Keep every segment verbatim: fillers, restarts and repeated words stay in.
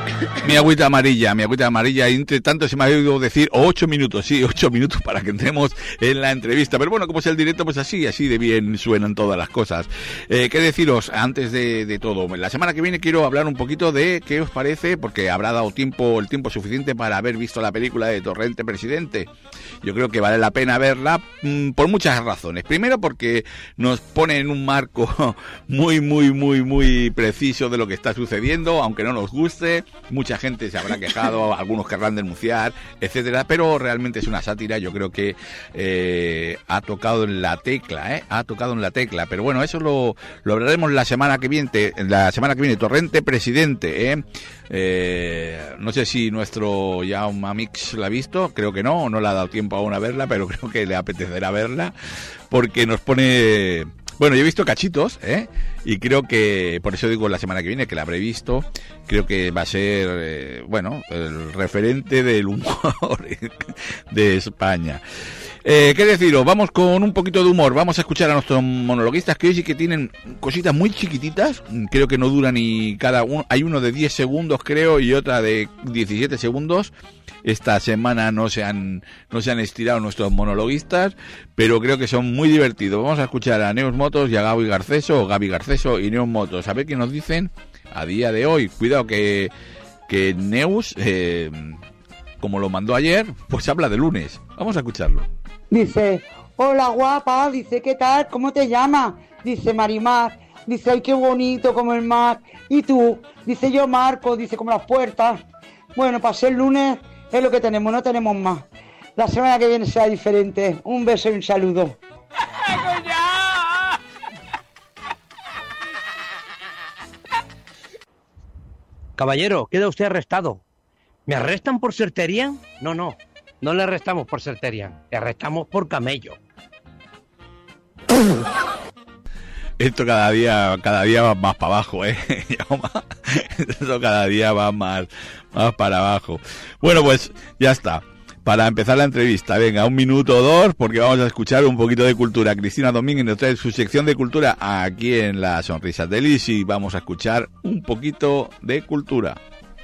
Mi agüita amarilla, mi agüita amarilla, y entre tanto se me ha oído decir ocho minutos, sí, ocho minutos para que entremos en la entrevista. Pero bueno, como es el directo, pues así, así de bien suenan todas las cosas. Eh, ¿Qué deciros antes de, de todo? La semana que viene quiero hablar un poquito de qué os parece, porque habrá dado tiempo, el tiempo suficiente para haber visto la película de Torrente Presidente. Yo creo que vale la pena verla mmm, por muchas razones. Primero porque nos pone en un marco muy, muy, muy, muy preciso de lo que está sucediendo, aunque no nos guste. Mucha gente se habrá quejado, algunos querrán denunciar, etcétera, pero realmente es una sátira. Yo creo que eh, ha tocado en la tecla, ¿eh? Ha tocado en la tecla. Pero bueno, eso lo, lo hablaremos la semana que viene. La semana que viene, Torrente Presidente, ¿eh? Eh, no sé si nuestro Jaume Mix la ha visto, creo que no, no le ha dado tiempo aún a verla, pero creo que le apetecerá verla, porque nos pone... Bueno, yo he visto cachitos, ¿eh? Y creo que, por eso digo la semana que viene, que la habré visto, creo que va a ser, eh, bueno, el referente del humor de España. Eh, ¿Qué deciros? Vamos con un poquito de humor, vamos a escuchar a nuestros monologuistas, que hoy sí que tienen cositas muy chiquititas, creo que no duran ni cada uno, hay uno de diez segundos creo y otra de diecisiete segundos. Esta semana no se han no se han estirado nuestros monologuistas, pero creo que son muy divertidos. Vamos a escuchar a Neus Motos y a Gaby Garceso, o Gaby Garceso y Neus Motos, a ver qué nos dicen a día de hoy. Cuidado que, que Neus, eh, como lo mandó ayer, pues habla de lunes. Vamos a escucharlo. Dice, hola guapa, dice, ¿qué tal? ¿Cómo te llamas? Dice Marimar, dice, ay, qué bonito como el mar. ¿Y tú? Dice, yo Marco, dice, como las puertas. Bueno, para ser lunes es lo que tenemos, no tenemos más. La semana que viene será diferente. Un beso y un saludo. Caballero, queda usted arrestado. ¿Me arrestan por sertería? No, no, no le arrestamos por sertería, le arrestamos por camello. Esto cada día cada día va más para abajo, ¿eh? Esto cada día va más, más para abajo. Bueno, pues ya está. Para empezar la entrevista, venga, un minuto o dos, porque vamos a escuchar un poquito de cultura. Cristina Domínguez nos trae su sección de cultura aquí en Las Sonrisas de Lis y vamos a escuchar un poquito de cultura.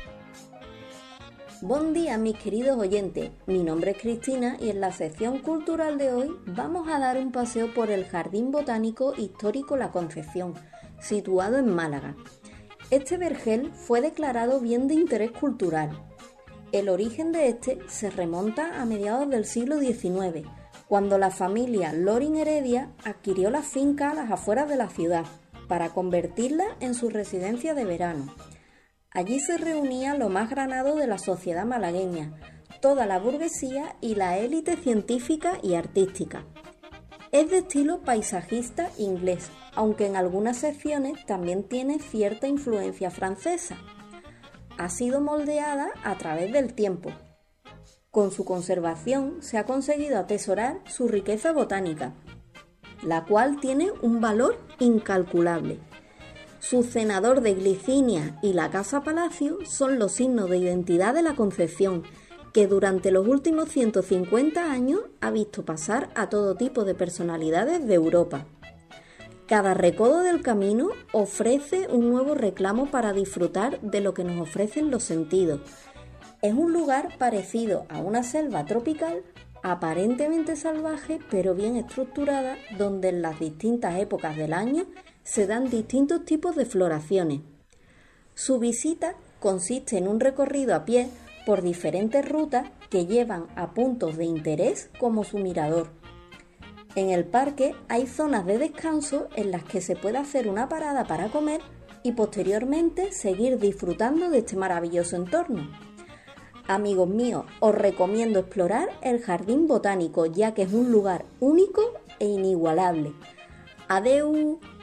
Buen día, mis queridos oyentes. Mi nombre es Cristina y en la sección cultural de hoy vamos a dar un paseo por el Jardín Botánico Histórico La Concepción, situado en Málaga. Este vergel fue declarado bien de interés cultural. El origen de este se remonta a mediados del siglo diecinueve, cuando la familia Loring Heredia adquirió la finca a las afueras de la ciudad para convertirla en su residencia de verano. Allí se reunía lo más granado de la sociedad malagueña, toda la burguesía y la élite científica y artística. Es de estilo paisajista inglés, aunque en algunas secciones también tiene cierta influencia francesa. Ha sido moldeada a través del tiempo. Con su conservación se ha conseguido atesorar su riqueza botánica, la cual tiene un valor incalculable. Su cenador de glicinia y la casa palacio son los signos de identidad de la Concepción, que durante los últimos ciento cincuenta años ha visto pasar a todo tipo de personalidades de Europa. Cada recodo del camino ofrece un nuevo reclamo para disfrutar de lo que nos ofrecen los sentidos. Es un lugar parecido a una selva tropical, aparentemente salvaje pero bien estructurada, donde en las distintas épocas del año se dan distintos tipos de floraciones. Su visita consiste en un recorrido a pie por diferentes rutas que llevan a puntos de interés como su mirador. En el parque hay zonas de descanso en las que se puede hacer una parada para comer y posteriormente seguir disfrutando de este maravilloso entorno. Amigos míos, os recomiendo explorar el Jardín Botánico, ya que es un lugar único e inigualable. ¡Adeu!